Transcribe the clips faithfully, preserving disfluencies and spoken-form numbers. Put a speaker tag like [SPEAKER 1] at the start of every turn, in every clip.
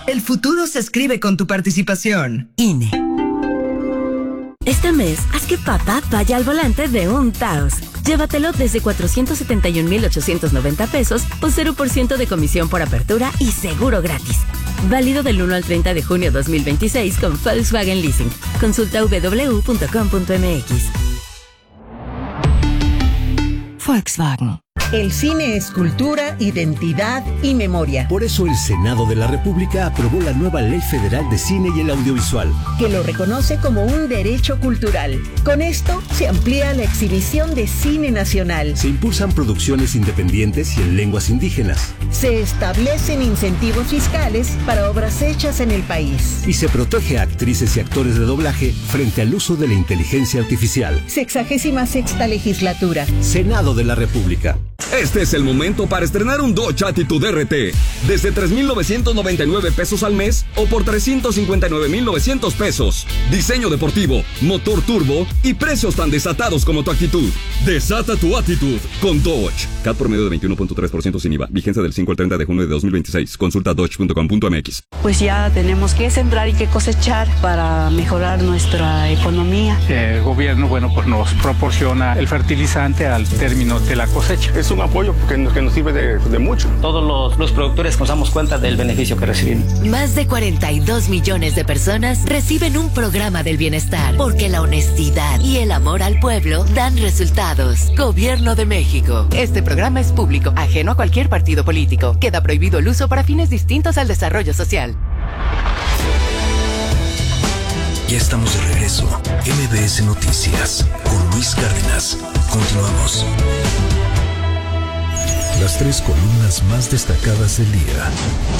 [SPEAKER 1] El futuro se escribe con tu participación.
[SPEAKER 2] I N E. Este mes, haz que papá vaya al volante de un Taos. Llévatelo desde cuatrocientos setenta y un mil ochocientos noventa pesos o cero por ciento de comisión por apertura y seguro gratis. Válido del uno al treinta de junio dos mil veintiséis con Volkswagen Leasing. Consulta w w w punto com punto m x. Volkswagen.
[SPEAKER 3] El cine es cultura, identidad y memoria.
[SPEAKER 4] Por eso el Senado de la República aprobó la nueva Ley Federal de Cine y el Audiovisual,
[SPEAKER 3] que lo reconoce como un derecho cultural. Con esto se amplía la exhibición de cine nacional.
[SPEAKER 4] Se impulsan producciones independientes y en lenguas indígenas.
[SPEAKER 3] Se establecen incentivos fiscales para obras hechas en el país.
[SPEAKER 4] Y se protege a actrices y actores de doblaje frente al uso de la inteligencia artificial.
[SPEAKER 3] Sexagésima sexta legislatura.
[SPEAKER 4] Senado de la República.
[SPEAKER 5] Este es el momento para estrenar un Dodge Attitude R T desde tres mil novecientos noventa y nueve pesos al mes o por trescientos cincuenta y nueve mil novecientos pesos. Diseño deportivo, motor turbo y precios tan desatados como tu actitud. Desata tu actitud con Dodge. C A T promedio de veintiuno punto tres por ciento sin I V A. Vigencia del cinco al treinta de junio de dos mil veintiséis. Consulta dodge punto com punto m x.
[SPEAKER 6] Pues ya tenemos que sembrar y que cosechar para mejorar nuestra economía.
[SPEAKER 7] El gobierno, bueno, pues nos proporciona el fertilizante al término de la cosecha.
[SPEAKER 8] Es un apoyo que nos, que nos sirve de, de mucho.
[SPEAKER 9] Todos los, los productores nos damos cuenta del beneficio que recibimos.
[SPEAKER 10] Más de cuarenta y dos millones de personas reciben un programa del bienestar porque la honestidad y el amor al pueblo dan resultados. Gobierno de México.
[SPEAKER 11] Este programa es público, ajeno a cualquier partido político. Queda prohibido el uso para fines distintos al desarrollo social.
[SPEAKER 12] Ya estamos de regreso. M B S Noticias con Luis Cárdenas. Continuamos. Las tres columnas más destacadas del día.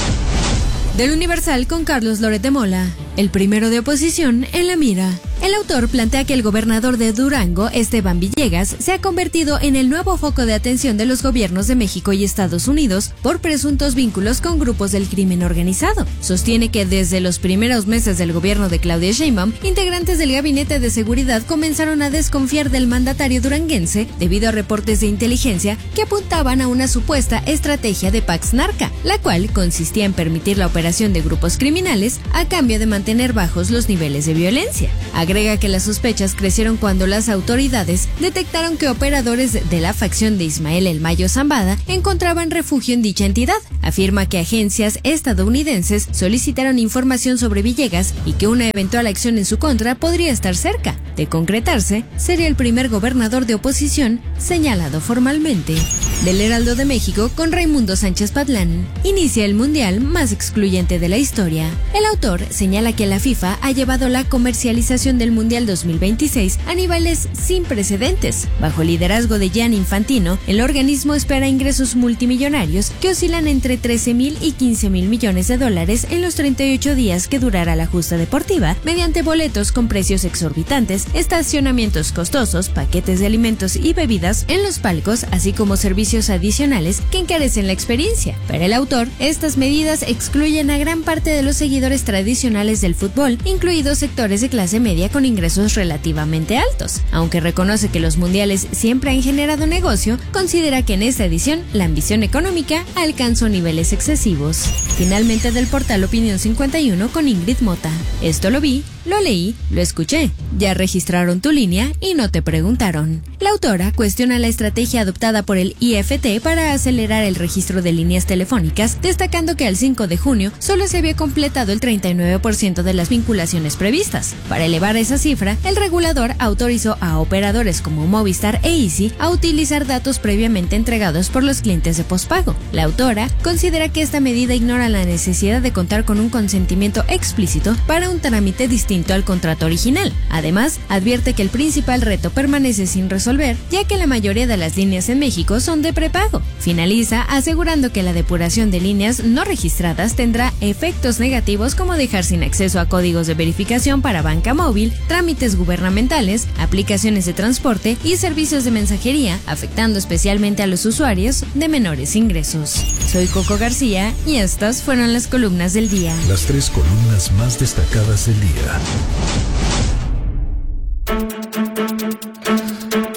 [SPEAKER 13] Del Universal con Carlos Loret de Mola. El primero de oposición en la mira. El autor plantea que el gobernador de Durango, Esteban Villegas, se ha convertido en el nuevo foco de atención de los gobiernos de México y Estados Unidos por presuntos vínculos con grupos del crimen organizado. Sostiene que desde los primeros meses del gobierno de Claudia Sheinbaum, integrantes del Gabinete de Seguridad comenzaron a desconfiar del mandatario duranguense debido a reportes de inteligencia que apuntaban a una supuesta estrategia de Pax Narca, la cual consistía en permitir la operación de grupos criminales a cambio de mantener bajos los niveles de violencia. Agrega que las sospechas crecieron cuando las autoridades detectaron que operadores de la facción de Ismael El Mayo Zambada encontraban refugio en dicha entidad. Afirma que agencias estadounidenses solicitaron información sobre Villegas y que una eventual acción en su contra podría estar cerca. De concretarse, sería el primer gobernador de oposición señalado formalmente. Del Heraldo de México con Raimundo Sánchez Patlán. Inicia el mundial más excluyente de la historia. El autor señala que la FIFA ha llevado la comercialización del Mundial dos mil veintiséis a niveles sin precedentes. Bajo el liderazgo de Gianni Infantino, el organismo espera ingresos multimillonarios que oscilan entre trece mil y quince mil millones de dólares en los treinta y ocho días que durará la justa deportiva, mediante boletos con precios exorbitantes, estacionamientos costosos, paquetes de alimentos y bebidas en los palcos, así como servicios adicionales que encarecen la experiencia. Para el autor, estas medidas excluyen a gran parte de los seguidores tradicionales del fútbol, incluidos sectores de clase media con ingresos relativamente altos. Aunque reconoce que los mundiales siempre han generado negocio, considera que en esta edición la ambición económica alcanzó niveles excesivos. Finalmente, del portal Opinión cincuenta y uno con Ingrid Mota. Esto lo vi, lo leí, lo escuché. Ya registraron tu línea y no te preguntaron. La autora cuestiona la estrategia adoptada por el I F T para acelerar el registro de líneas telefónicas, destacando que al cinco de junio solo se había completado el treinta y nueve por ciento de las vinculaciones previstas. Para elevar esa cifra, el regulador autorizó a operadores como Movistar e Easy a utilizar datos previamente entregados por los clientes de pospago. La autora considera que esta medida ignora la necesidad de contar con un consentimiento explícito para un trámite distinto al contrato original. Además, advierte que el principal reto permanece sin resolver, ya que la mayoría de las líneas en México son de prepago. Finaliza asegurando que la depuración de líneas no registradas tendrá efectos negativos como dejar sin acceso a códigos de verificación para banca móvil, trámites gubernamentales, aplicaciones de transporte y servicios de mensajería, afectando especialmente a los usuarios de menores ingresos. Soy Coco García y estas fueron las columnas del día.
[SPEAKER 12] Las tres columnas más destacadas del día.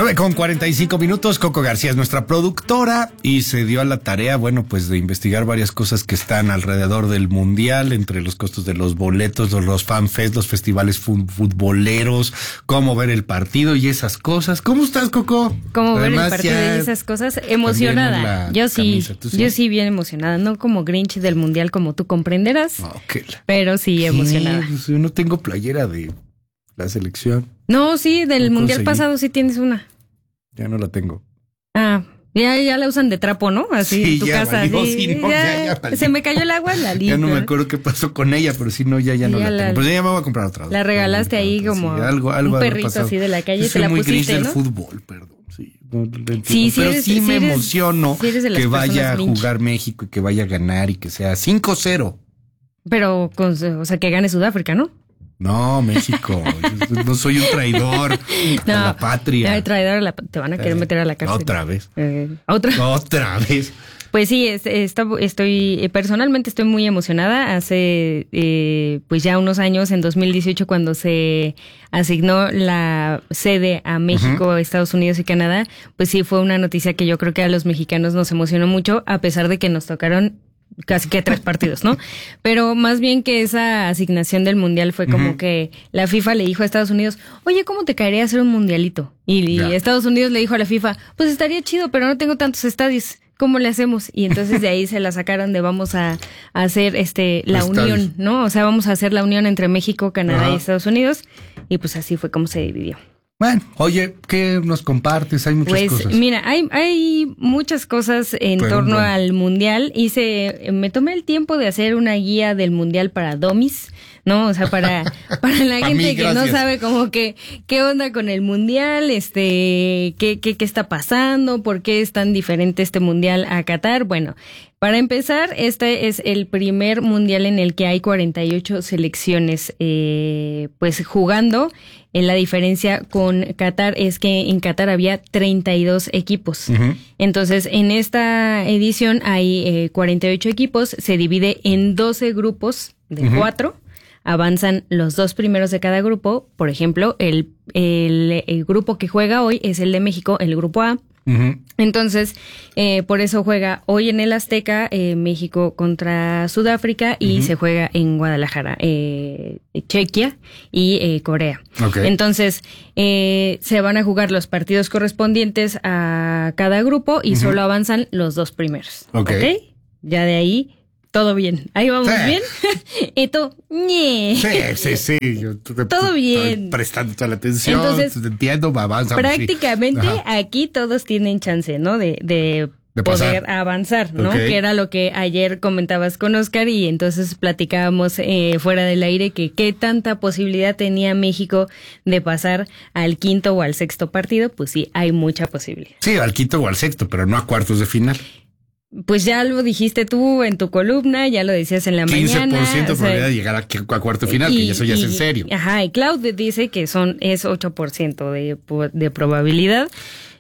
[SPEAKER 14] nueve con cuarenta y cinco minutos, Coco García es nuestra productora y se dio a la tarea, bueno, pues de investigar varias cosas que están alrededor del mundial, entre los costos de los boletos, los, los fanfest, los festivales futboleros, cómo ver el partido y esas cosas. ¿Cómo estás, Coco?
[SPEAKER 15] Cómo ver el partido y esas cosas. Emocionada. Yo sí, camisa, ¿sí? yo sí bien emocionada, no como Grinch del mundial como tú comprenderás, oh, okay. pero sí emocionada.
[SPEAKER 14] Sí, yo no tengo playera de la selección.
[SPEAKER 15] No, sí, del no mundial conseguí. Pasado sí tienes una.
[SPEAKER 14] Ya no la tengo.
[SPEAKER 15] Ah, ya, ya la usan de trapo, ¿no? Así
[SPEAKER 14] sí,
[SPEAKER 15] en tu
[SPEAKER 14] ya
[SPEAKER 15] casa.
[SPEAKER 14] Valió,
[SPEAKER 15] sí,
[SPEAKER 14] sí, no,
[SPEAKER 15] ya,
[SPEAKER 14] ya, ya
[SPEAKER 15] se me cayó el agua, la limpio.
[SPEAKER 14] Ya no me acuerdo qué pasó con ella, pero sí, no, ya, ya no
[SPEAKER 15] ya
[SPEAKER 14] la,
[SPEAKER 15] la tengo.
[SPEAKER 14] Pues ya me voy a comprar otra.
[SPEAKER 15] La regalaste ahí como sí, algo, algo un perrito así de la calle,
[SPEAKER 14] yo
[SPEAKER 15] se la
[SPEAKER 14] muy
[SPEAKER 15] pusiste,
[SPEAKER 14] gris
[SPEAKER 15] ¿no?
[SPEAKER 14] del fútbol, perdón. Sí, no, no
[SPEAKER 15] sí, sí
[SPEAKER 14] pero
[SPEAKER 15] eres,
[SPEAKER 14] sí, sí me
[SPEAKER 15] eres,
[SPEAKER 14] emociono
[SPEAKER 15] sí
[SPEAKER 14] que vaya a jugar México y que vaya a ganar y que sea cinco cero.
[SPEAKER 15] Pero, con, o sea, que gane Sudáfrica, ¿no?
[SPEAKER 14] No, México. No soy un traidor no, a la patria.
[SPEAKER 15] No, traidor a la, te van a querer eh, meter a la cárcel.
[SPEAKER 14] Otra vez.
[SPEAKER 15] Eh, ¿Otra?
[SPEAKER 14] Otra vez.
[SPEAKER 15] Pues sí, es, está, estoy, personalmente estoy muy emocionada. Hace eh, pues ya unos años, en dos mil dieciocho, cuando se asignó la sede a México, uh-huh. Estados Unidos y Canadá, pues sí fue una noticia que yo creo que a los mexicanos nos emocionó mucho, a pesar de que nos tocaron casi que tres partidos, ¿no? Pero más bien que esa asignación del mundial fue como uh-huh. que la FIFA le dijo a Estados Unidos, oye, ¿cómo te caería hacer un mundialito? Y, y Estados Unidos le dijo a la FIFA, pues estaría chido, pero no tengo tantos estadios. ¿Cómo le hacemos? Y entonces de ahí se la sacaron de vamos a, a hacer este la Estadios. unión, ¿no? O sea, vamos a hacer la unión entre México, Canadá Ajá. y Estados Unidos. Y pues así fue como se dividió.
[SPEAKER 14] Bueno, oye, ¿qué nos compartes? Hay muchas
[SPEAKER 15] pues,
[SPEAKER 14] cosas.
[SPEAKER 15] Pues mira, hay, hay muchas cosas en Pero torno bueno. al mundial. Hice, me tomé el tiempo de hacer una guía del mundial para domis, ¿no? O sea, para, para la gente mí, que gracias. no sabe como que qué onda con el mundial, este, qué, qué, qué está pasando, por qué es tan diferente este mundial a Qatar. Bueno, para empezar, este es el primer mundial en el que hay cuarenta y ocho selecciones, eh, pues jugando. En la diferencia con Qatar es que en Qatar había treinta y dos equipos. Uh-huh. Entonces, en esta edición hay eh, cuarenta y ocho equipos, se divide en doce grupos de uh-huh. cuatro. Avanzan los dos primeros de cada grupo. Por ejemplo, el, el, el grupo que juega hoy es el de México, el grupo A. Uh-huh. Entonces, eh, por eso juega hoy en el Azteca eh, México contra Sudáfrica y uh-huh. se juega en Guadalajara, eh, Chequia y eh, Corea. Okay. Entonces, eh, se van a jugar los partidos correspondientes a cada grupo y uh-huh. solo avanzan los dos primeros. Okay. ¿Ok? Ya de ahí... Todo bien. Ahí vamos sí. bien. Y tú, ñe.
[SPEAKER 14] Sí, sí, sí. Yo, te,
[SPEAKER 15] todo bien.
[SPEAKER 14] Prestando toda la atención. Entonces, te entiendo, avanzamos.
[SPEAKER 15] Prácticamente sí. aquí todos tienen chance, ¿no? De, de, de poder pasar. avanzar, ¿no? Okay. Que era lo que ayer comentabas con Oscar y entonces platicábamos eh, fuera del aire que qué tanta posibilidad tenía México de pasar al quinto o al sexto partido. Pues sí, hay mucha posibilidad.
[SPEAKER 14] Sí, al quinto o al sexto, pero no a cuartos de final.
[SPEAKER 15] Pues ya lo dijiste tú en tu columna, ya lo decías en la
[SPEAKER 14] quince por ciento
[SPEAKER 15] mañana.
[SPEAKER 14] quince por ciento de probabilidad de llegar a, a cuarto final, y, que eso ya y, es en serio.
[SPEAKER 15] Ajá, y Claude dice que son es ocho por ciento de, de probabilidad.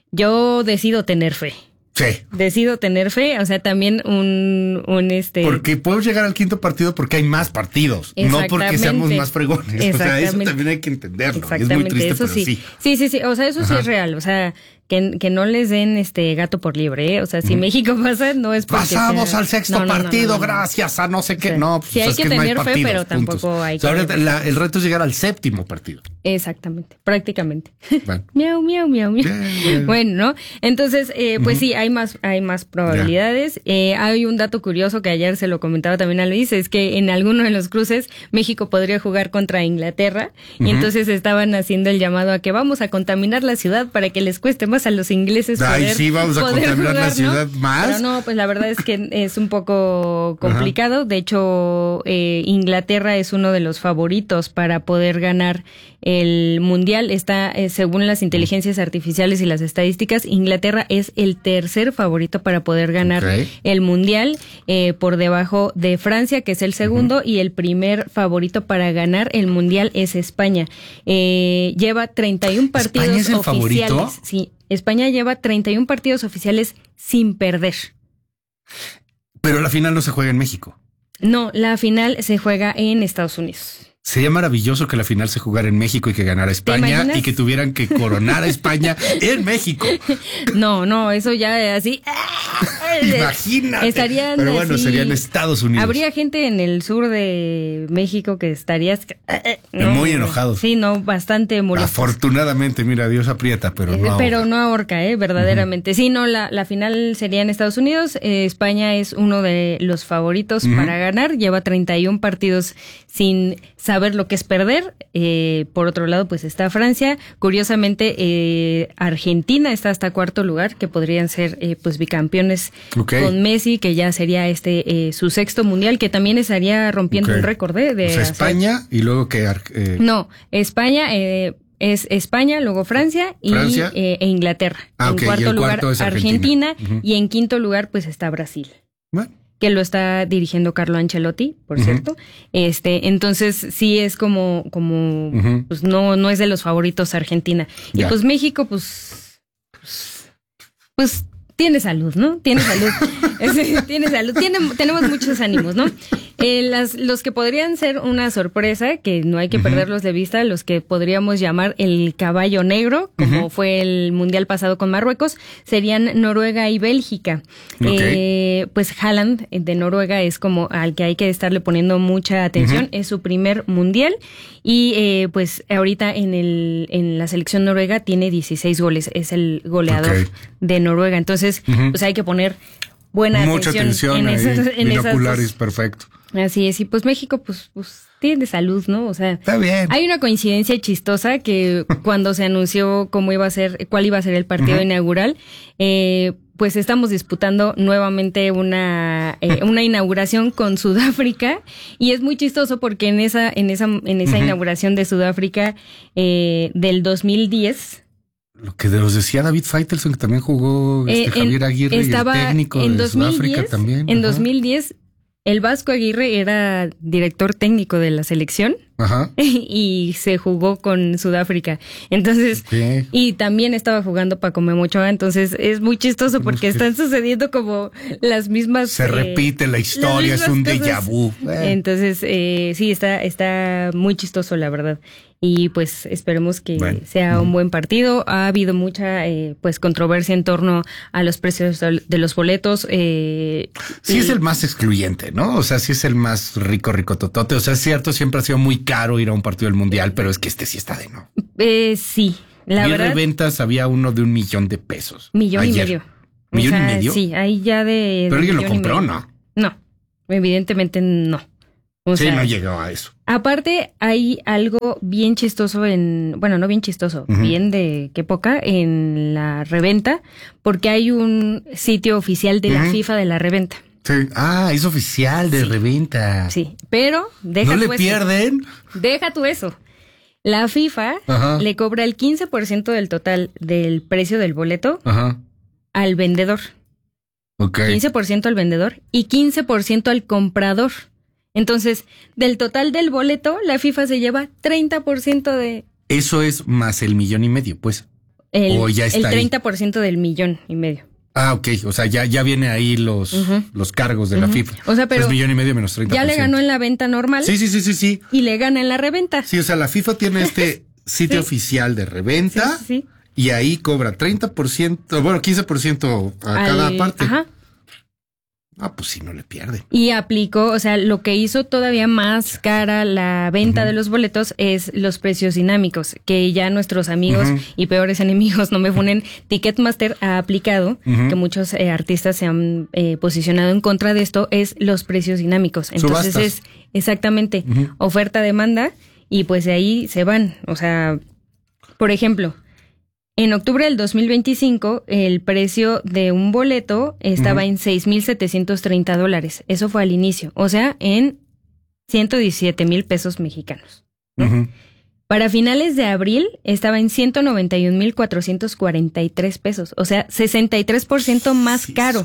[SPEAKER 15] Yo decido tener fe.
[SPEAKER 14] Sí.
[SPEAKER 15] Decido tener fe, o sea, también un, un este...
[SPEAKER 14] Porque podemos llegar al quinto partido porque hay más partidos, no porque seamos más fregones. O sea, eso también hay que entenderlo.
[SPEAKER 15] Exactamente,
[SPEAKER 14] es muy triste,
[SPEAKER 15] eso
[SPEAKER 14] pero
[SPEAKER 15] sí.
[SPEAKER 14] sí.
[SPEAKER 15] Sí, sí, sí, o sea, eso Ajá. sí es real, o sea... Que, que no les den este gato por libre, ¿eh? O sea, si mm. México pasa, no es porque
[SPEAKER 14] pasamos
[SPEAKER 15] sea...
[SPEAKER 14] al sexto no, no, partido, no, no, no,
[SPEAKER 15] gracias
[SPEAKER 14] a no sé qué.
[SPEAKER 15] O sea,
[SPEAKER 14] no, pues
[SPEAKER 15] sí hay
[SPEAKER 14] es
[SPEAKER 15] que,
[SPEAKER 14] que
[SPEAKER 15] tener
[SPEAKER 14] no hay
[SPEAKER 15] fe,
[SPEAKER 14] partidos,
[SPEAKER 15] pero tampoco
[SPEAKER 14] puntos.
[SPEAKER 15] hay
[SPEAKER 14] o sea,
[SPEAKER 15] que...
[SPEAKER 14] ahora la, el reto es llegar al séptimo partido.
[SPEAKER 15] Exactamente, prácticamente. Bueno. miau, miau, miau, miau. Yeah, yeah. Bueno, ¿no? Entonces, eh, pues uh-huh. sí, hay más, hay más probabilidades. Yeah. Eh, hay un dato curioso que ayer se lo comentaba también a Luis, es que en alguno de los cruces México podría jugar contra Inglaterra uh-huh. y entonces estaban haciendo el llamado a que vamos a contaminar la ciudad para que les cueste más a los ingleses
[SPEAKER 14] Ay,
[SPEAKER 15] poder,
[SPEAKER 14] sí, vamos a contaminar
[SPEAKER 15] jugar,
[SPEAKER 14] la ciudad
[SPEAKER 15] ¿no?
[SPEAKER 14] más.
[SPEAKER 15] Pero no, pues la verdad es que es un poco complicado. Ajá. De hecho, eh, Inglaterra es uno de los favoritos para poder ganar el mundial. Está, eh, según las inteligencias artificiales y las estadísticas, Inglaterra es el tercer favorito para poder ganar okay. el mundial, eh, por debajo de Francia, que es el segundo, uh-huh. y el primer favorito para ganar el mundial es España. Eh, lleva treinta y uno partidos
[SPEAKER 14] ¿España es el
[SPEAKER 15] oficiales.
[SPEAKER 14] Favorito?
[SPEAKER 15] Sí, España lleva treinta y uno partidos oficiales sin perder.
[SPEAKER 14] Pero la final no se juega en México.
[SPEAKER 15] No, la final se juega en Estados Unidos.
[SPEAKER 14] Sería maravilloso que la final se jugara en México y que ganara España y que tuvieran que coronar a España en México.
[SPEAKER 15] No, no, eso ya así.
[SPEAKER 14] Imagínate. Estarían Pero bueno, así, serían Estados Unidos.
[SPEAKER 15] Habría gente en el sur de México que estaría
[SPEAKER 14] no, muy enojados.
[SPEAKER 15] Sí, no, bastante molestos.
[SPEAKER 14] Afortunadamente, mira, Dios aprieta, pero no.
[SPEAKER 15] Pero ahorca. no ahorca, eh, verdaderamente. Uh-huh. Sí, no, la, la final sería en Estados Unidos. Eh, España es uno de los favoritos uh-huh. para ganar. Lleva treinta y un partidos sin saber lo que es perder. Eh, por otro lado, pues está Francia. Curiosamente, eh, Argentina está hasta cuarto lugar, que podrían ser eh, pues bicampeones okay. con Messi, que ya sería este eh, su sexto mundial, que también estaría rompiendo okay. un récord de, de
[SPEAKER 14] o sea, España hacer... y luego que eh...
[SPEAKER 15] no, España eh, es España, luego Francia y
[SPEAKER 14] ¿Francia?
[SPEAKER 15] Eh, e Inglaterra.
[SPEAKER 14] Ah,
[SPEAKER 15] en
[SPEAKER 14] okay.
[SPEAKER 15] cuarto lugar
[SPEAKER 14] cuarto
[SPEAKER 15] Argentina, Argentina
[SPEAKER 14] uh-huh.
[SPEAKER 15] y en quinto lugar pues está Brasil.
[SPEAKER 14] Bueno.
[SPEAKER 15] Que lo está dirigiendo Carlo Ancelotti, por uh-huh. cierto. Este, entonces sí es como, como, uh-huh. pues no, no es de los favoritos Argentina. Ya. Y pues México, pues, pues, pues tiene salud, ¿no? Tiene salud. tiene salud. Tiene, tenemos muchos ánimos, ¿no? Eh, las, los que podrían ser una sorpresa, que no hay que uh-huh. perderlos de vista, los que podríamos llamar el caballo negro, como uh-huh. fue el mundial pasado con Marruecos, serían Noruega y Bélgica. Okay. Eh, pues Haaland de Noruega es como al que hay que estarle poniendo mucha atención, uh-huh. es su primer mundial y eh, pues ahorita en el en la selección noruega tiene dieciséis goles, es el goleador okay. de Noruega, entonces uh-huh. pues hay que poner buena
[SPEAKER 14] mucha
[SPEAKER 15] atención,
[SPEAKER 14] atención
[SPEAKER 15] en, esas, en
[SPEAKER 14] binoculares,
[SPEAKER 15] esas dos.
[SPEAKER 14] Perfecto.
[SPEAKER 15] Así es, y pues México pues, pues tiene salud, ¿no? O sea,
[SPEAKER 14] está bien.
[SPEAKER 15] Hay una coincidencia chistosa que cuando se anunció cómo iba a ser, cuál iba a ser el partido uh-huh. inaugural, eh, pues estamos disputando nuevamente una eh, una inauguración con Sudáfrica y es muy chistoso porque en esa en esa en esa uh-huh. inauguración de Sudáfrica eh, del dos mil diez.
[SPEAKER 14] Lo que nos decía David Faitelson, que también jugó este, eh, Javier Aguirre,
[SPEAKER 15] estaba
[SPEAKER 14] y el técnico
[SPEAKER 15] en
[SPEAKER 14] de
[SPEAKER 15] dos mil diez,
[SPEAKER 14] Sudáfrica también.
[SPEAKER 15] En Ajá. dos mil diez, el Vasco Aguirre era director técnico de la selección. Ajá. Y se jugó con Sudáfrica. Entonces, okay. y también estaba jugando Paco Memo Ochoa. Entonces, es muy chistoso porque es que están sucediendo como las mismas.
[SPEAKER 14] Se eh, repite la historia, es un déjà vu.
[SPEAKER 15] Eh. Entonces, eh, sí, está, está muy chistoso, la verdad. Y pues esperemos que bueno. sea un buen partido. Ha habido mucha eh, pues controversia en torno a los precios de los boletos. Eh,
[SPEAKER 14] sí
[SPEAKER 15] y...
[SPEAKER 14] es el más excluyente, ¿no? O sea, sí es el más rico, rico totote. O sea, es cierto, siempre ha sido muy caro ir a un partido del Mundial, pero es que este sí está de no.
[SPEAKER 15] Eh, sí, la
[SPEAKER 14] y
[SPEAKER 15] verdad.
[SPEAKER 14] de ventas había uno de un millón de pesos.
[SPEAKER 15] Millón
[SPEAKER 14] ayer.
[SPEAKER 15] y medio.
[SPEAKER 14] ¿Millón
[SPEAKER 15] o sea,
[SPEAKER 14] y medio?
[SPEAKER 15] Sí, ahí ya de...
[SPEAKER 14] Pero alguien lo compró, ¿no?
[SPEAKER 15] No, evidentemente no.
[SPEAKER 14] O sí, sea, no llegó a eso.
[SPEAKER 15] Aparte, hay algo bien chistoso en... Bueno, no bien chistoso, uh-huh. bien de qué poca, en la reventa, porque hay un sitio oficial de uh-huh. la FIFA de la reventa.
[SPEAKER 14] Sí. Ah, es oficial de sí. reventa.
[SPEAKER 15] Sí, pero deja
[SPEAKER 14] ¿No
[SPEAKER 15] tú
[SPEAKER 14] le
[SPEAKER 15] eso.
[SPEAKER 14] pierden?
[SPEAKER 15] Deja tú eso. La FIFA Ajá. le cobra el quince por ciento del total del precio del boleto Ajá. al vendedor.
[SPEAKER 14] Ok.
[SPEAKER 15] quince por ciento al vendedor y quince por ciento al comprador. Entonces, del total del boleto, la FIFA se lleva treinta por ciento de...
[SPEAKER 14] Eso es más el millón y medio, pues.
[SPEAKER 15] El,
[SPEAKER 14] o ya está
[SPEAKER 15] el treinta por ciento ahí. Del millón y medio.
[SPEAKER 14] Ah, ok. O sea, ya, ya viene ahí los, uh-huh. los cargos de uh-huh. la FIFA.
[SPEAKER 15] O sea, pero...
[SPEAKER 14] Es millón y medio menos treinta por ciento.
[SPEAKER 15] Ya le ganó en la venta normal.
[SPEAKER 14] Sí, sí, sí, sí, sí.
[SPEAKER 15] Y le gana en la reventa.
[SPEAKER 14] Sí, o sea, la FIFA tiene este sitio sí. oficial de reventa.
[SPEAKER 15] Sí, sí, sí.
[SPEAKER 14] Y ahí cobra treinta por ciento, bueno, quince por ciento a Al, cada parte.
[SPEAKER 15] Ajá.
[SPEAKER 14] Ah, pues sí, no le pierde.
[SPEAKER 15] Y aplicó, o sea, lo que hizo todavía más cara la venta uh-huh. de los boletos es los precios dinámicos, que ya nuestros amigos uh-huh. y peores enemigos, no me funen, Ticketmaster ha aplicado, uh-huh. que muchos eh, artistas se han eh, posicionado en contra de esto, es los precios dinámicos. Entonces Subastas. Es exactamente uh-huh. oferta-demanda y pues de ahí se van. O sea, por ejemplo... En octubre del dos mil veinticinco, el precio de un boleto estaba uh-huh. en seis mil setecientos treinta dólares. Eso fue al inicio. O sea, en ciento diecisiete mil pesos mexicanos. ¿No? Uh-huh. Para finales de abril, estaba en ciento noventa y un mil cuatrocientos cuarenta y tres pesos. O sea, sesenta y tres por ciento más sí, caro.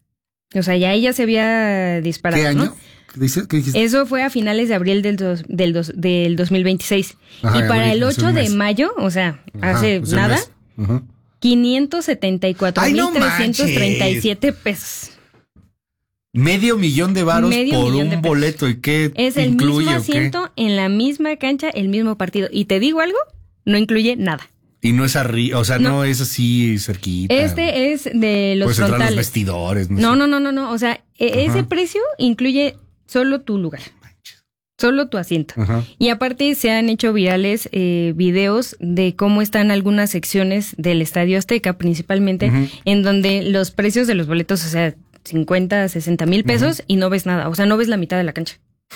[SPEAKER 15] O sea, ya ahí ya se había disparado,
[SPEAKER 14] ¿Qué año?
[SPEAKER 15] ¿no?
[SPEAKER 14] ¿Qué dice? ¿Qué dijiste?
[SPEAKER 15] Eso fue a finales de abril del, dos, del, dos, del dos mil veintiséis. Ajá, y para abril, el ocho de mayo, o sea, Ajá, hace nada...
[SPEAKER 14] Uh-huh.
[SPEAKER 15] quinientos setenta y cuatro mil trescientos treinta y siete pesos.
[SPEAKER 14] Medio millón de varos por un boleto. ¿Y qué
[SPEAKER 15] es el
[SPEAKER 14] incluye,
[SPEAKER 15] mismo asiento en la misma cancha, el mismo partido. Y te digo algo, no incluye nada.
[SPEAKER 14] Y no es arriba, o sea, no. no es así cerquita.
[SPEAKER 15] Este es de los
[SPEAKER 14] pues
[SPEAKER 15] frontales.
[SPEAKER 14] Los vestidores.
[SPEAKER 15] No, no, no, no, no, no. O sea, Ajá. ese precio incluye solo tu lugar. Solo tu asiento. Ajá. Y aparte se han hecho virales eh, videos de cómo están algunas secciones del Estadio Azteca, principalmente, uh-huh. en donde los precios de los boletos, o sea, cincuenta, sesenta mil pesos uh-huh. y no ves nada. O sea, no ves la mitad de la cancha.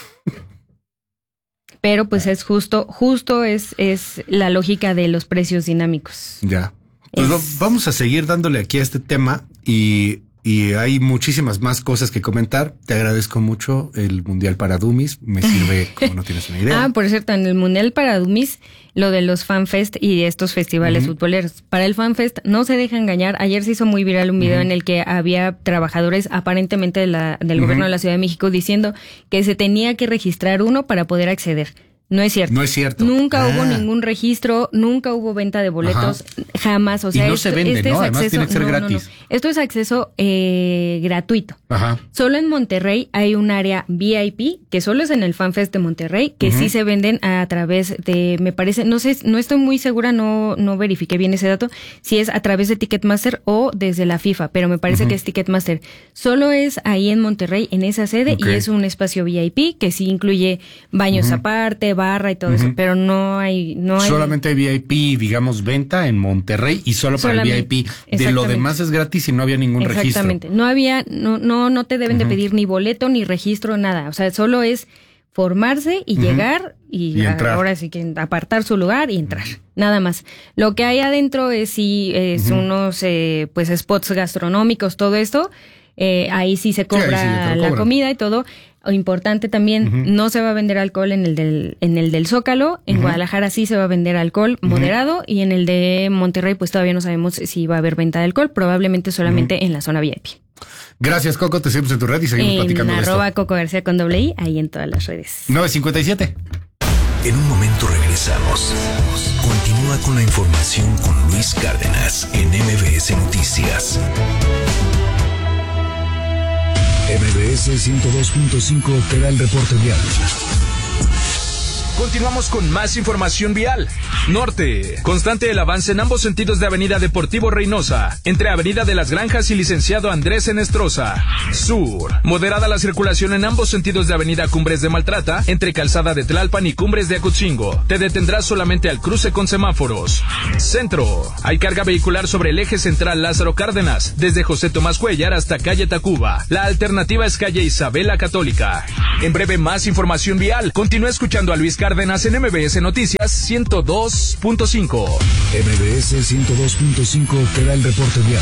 [SPEAKER 15] Pero pues es justo, justo es, es la lógica de los precios dinámicos.
[SPEAKER 14] Ya. Pues es... vamos a seguir dándole aquí a este tema y... Y hay muchísimas más cosas que comentar. Te agradezco mucho el Mundial para Dummies. Me sirve como no tienes una idea.
[SPEAKER 15] Ah, por cierto, en el Mundial para Dummies, lo de los FanFest y estos festivales uh-huh. futboleros. Para el FanFest no se deja engañar. Ayer se hizo muy viral un video uh-huh. en el que había trabajadores aparentemente de la, del uh-huh. gobierno de la Ciudad de México diciendo que se tenía que registrar uno para poder acceder. No es cierto.
[SPEAKER 14] No es cierto.
[SPEAKER 15] Nunca ah. hubo ningún registro, nunca hubo venta de boletos, Ajá. jamás. O sea,
[SPEAKER 14] y no
[SPEAKER 15] esto,
[SPEAKER 14] se vende,
[SPEAKER 15] este
[SPEAKER 14] ¿no?
[SPEAKER 15] Es
[SPEAKER 14] Además
[SPEAKER 15] acceso,
[SPEAKER 14] tiene que ser
[SPEAKER 15] no,
[SPEAKER 14] gratis.
[SPEAKER 15] No, no. Esto es acceso eh, gratuito.
[SPEAKER 14] Ajá.
[SPEAKER 15] Solo en Monterrey hay un área V I P, que solo es en el FanFest de Monterrey, que uh-huh. sí se venden a través de, me parece, no sé, no estoy muy segura, no, no verifiqué bien ese dato, si es a través de Ticketmaster o desde la FIFA, pero me parece uh-huh. que es Ticketmaster. Solo es ahí en Monterrey, en esa sede, okay. y es un espacio V I P que sí incluye baños uh-huh. aparte, barra y todo uh-huh. eso. Pero no hay, no hay...
[SPEAKER 14] Solamente hay V I P, digamos, venta en Monterrey y solo para Solamente. el V I P. De lo demás es gratis y no había ningún registro.
[SPEAKER 15] Exactamente. No había, no, no, no te deben uh-huh. de pedir ni boleto, ni registro, nada. O sea, solo es formarse y uh-huh. llegar y,
[SPEAKER 14] y
[SPEAKER 15] ahora sí que apartar su lugar y entrar. Uh-huh. Nada más. Lo que hay adentro es sí, es uh-huh. unos eh, pues spots gastronómicos, todo esto. Eh, ahí sí se cobra sí, sí, la comida y todo. Importante también, uh-huh. no se va a vender alcohol en el del, en el del Zócalo. En uh-huh. Guadalajara sí se va a vender alcohol uh-huh. moderado. Y en el de Monterrey, pues todavía no sabemos si va a haber venta de alcohol. Probablemente solamente uh-huh. en la zona V I P.
[SPEAKER 14] Gracias, Coco. Te seguimos en tu red y seguimos
[SPEAKER 15] en
[SPEAKER 14] platicando de esto.
[SPEAKER 15] Arroba Coco García con doble I, ahí en todas las redes.
[SPEAKER 14] nueve cincuenta y siete.
[SPEAKER 12] En un momento regresamos. Continúa con la información con Luis Cárdenas en M B S Noticias. M B S ciento dos punto cinco te da el reporte vial.
[SPEAKER 16] Continuamos con más información vial. Norte. Constante el avance en ambos sentidos de Avenida Deportivo Reynosa, entre Avenida de las Granjas y Licenciado Andrés Enestrosa. Sur. Moderada la circulación en ambos sentidos de Avenida Cumbres de Maltrata, entre Calzada de Tlalpan y Cumbres de Acutzingo. Te detendrás solamente al cruce con semáforos. Centro. Hay carga vehicular sobre el eje central Lázaro Cárdenas, desde José Tomás Cuellar hasta calle Tacuba. La alternativa es calle Isabel la Católica. En breve, más información vial. Continúa escuchando a Luis Cárdenas en M B S Noticias ciento dos punto cinco.
[SPEAKER 12] M B S ciento dos punto cinco te da el reporte vial.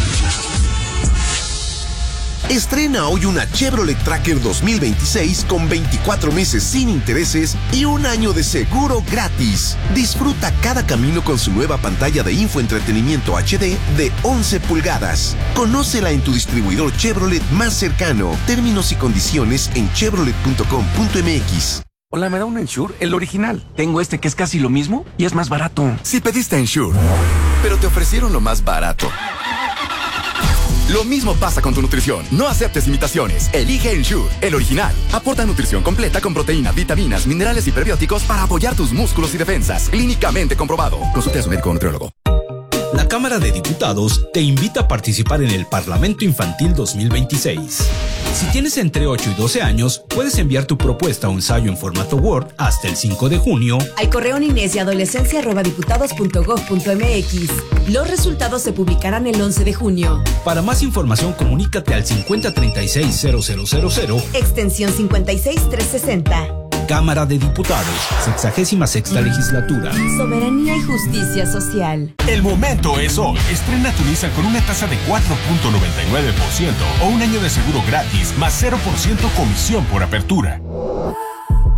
[SPEAKER 17] Estrena hoy una Chevrolet Tracker dos mil veintiséis con veinticuatro meses sin intereses y un año de seguro gratis. Disfruta cada camino con su nueva pantalla de infoentretenimiento H D de once pulgadas. Conócela en tu distribuidor Chevrolet más cercano. Términos y condiciones en chevrolet punto com punto m x.
[SPEAKER 18] Hola, ¿me da un Ensure? El original. Tengo este que es casi lo mismo y es más barato.
[SPEAKER 19] Si pediste Ensure, pero te ofrecieron lo más barato. Lo mismo pasa con tu nutrición. No aceptes imitaciones. Elige Ensure, el original. Aporta nutrición completa con proteína, vitaminas, minerales y prebióticos para apoyar tus músculos y defensas. Clínicamente comprobado. Consulte a su médico o nutriólogo.
[SPEAKER 20] La Cámara de Diputados te invita a participar en el Parlamento Infantil dos mil veintiséis. Si tienes entre ocho y doce años, puedes enviar tu propuesta o ensayo en formato Word hasta el cinco de junio
[SPEAKER 21] al correo niñez y adolescencia arroba diputados punto gob punto m x. Los resultados se publicarán el once de junio.
[SPEAKER 20] Para más información, comunícate al cincuenta treinta y seis cero cero cero cero,
[SPEAKER 21] extensión cincuenta y seis trescientos sesenta.
[SPEAKER 20] Cámara de Diputados, sexagésima sexta legislatura.
[SPEAKER 21] Soberanía y justicia social.
[SPEAKER 22] El momento es hoy. Estrena tu Nissan con una tasa de cuatro punto noventa y nueve por ciento o un año de seguro gratis más cero por ciento comisión por apertura.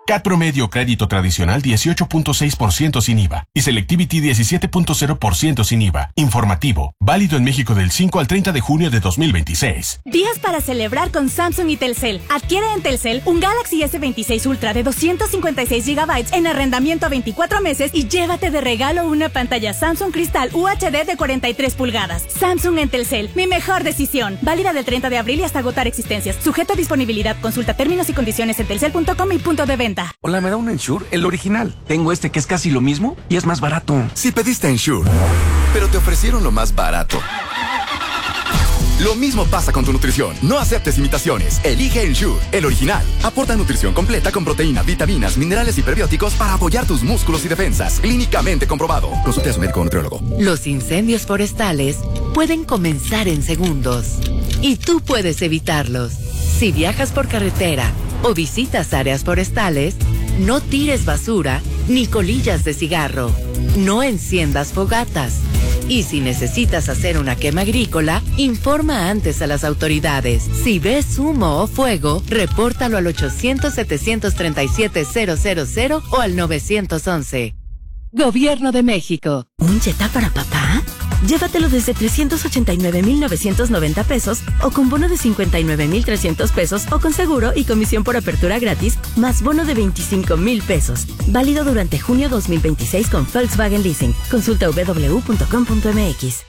[SPEAKER 22] C A T promedio crédito tradicional dieciocho punto seis por ciento sin I V A y Selectivity diecisiete punto cero por ciento sin I V A. Informativo, válido en México del cinco al treinta de junio de dos mil veintiséis.
[SPEAKER 1] Días para celebrar con Samsung y Telcel. Adquiere en Telcel un Galaxy S veintiséis Ultra de doscientos cincuenta y seis gigabytes en arrendamiento a veinticuatro meses y llévate de regalo una pantalla Samsung Crystal U H D de cuarenta y tres pulgadas. Samsung en Telcel, mi mejor decisión. Válida del treinta de abril y hasta agotar existencias. Sujeto a disponibilidad. Consulta términos y condiciones en telcel punto com y punto de venta.
[SPEAKER 18] Hola, ¿me da un Ensure? El original. Tengo este que es casi lo mismo y es más barato.
[SPEAKER 19] Si pediste Ensure, pero te ofrecieron lo más barato. Lo mismo pasa con tu nutrición. No aceptes imitaciones. Elige Ensure, el original. Aporta nutrición completa con proteína, vitaminas, minerales y prebióticos para apoyar tus músculos y defensas. Clínicamente comprobado. Consulte a su médico o nutriólogo.
[SPEAKER 10] Los incendios forestales pueden comenzar en segundos y tú puedes evitarlos. Si viajas por carretera o visitas áreas forestales, no tires basura ni colillas de cigarro. No enciendas fogatas. Y si necesitas hacer una quema agrícola, informa antes a las autoridades. Si ves humo o fuego, repórtalo al ochocientos, setecientos treinta y siete, cero cero cero o al nueve once. Gobierno de México.
[SPEAKER 21] ¿Un Jetta para papá? Llévatelo desde trescientos ochenta y nueve mil novecientos noventa pesos o con bono de cincuenta y nueve mil trescientos pesos o con seguro y comisión por apertura gratis más bono de veinticinco mil pesos. Válido durante junio dos mil veintiséis con Volkswagen Leasing. Consulta doble u doble u doble u punto com punto m x.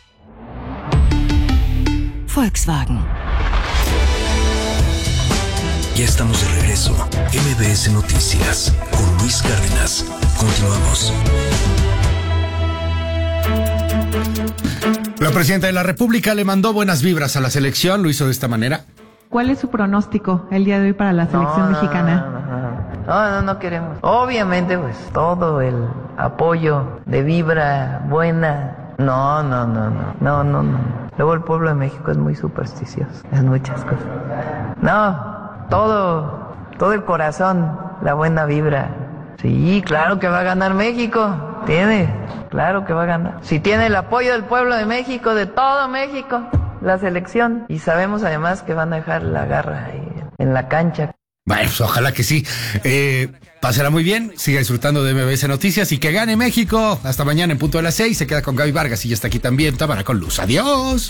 [SPEAKER 10] Volkswagen.
[SPEAKER 12] Ya estamos de regreso. M B S Noticias con Luis Cárdenas. Continuamos.
[SPEAKER 14] La presidenta de la República le mandó buenas vibras a la selección, lo hizo de esta manera.
[SPEAKER 2] ¿Cuál es su pronóstico el día de hoy para la selección
[SPEAKER 23] no,
[SPEAKER 2] mexicana?
[SPEAKER 23] No, no, no, no queremos. Obviamente, pues, todo el apoyo de vibra buena. No, no, no, no, no, no, no. Luego el pueblo de México es muy supersticioso en muchas cosas. No, todo, todo el corazón, la buena vibra. Sí, claro que va a ganar México. Tiene, claro que va a ganar. Si tiene el apoyo del pueblo de México, de todo México, la selección. Y sabemos además que van a dejar la garra ahí en la cancha.
[SPEAKER 14] Bueno, pues ojalá que sí. Eh, pásela muy bien, siga disfrutando de M B S Noticias y que gane México. Hasta mañana en punto de las seis. Se queda con Gaby Vargas y ya está aquí también Tamara con Luz. Adiós.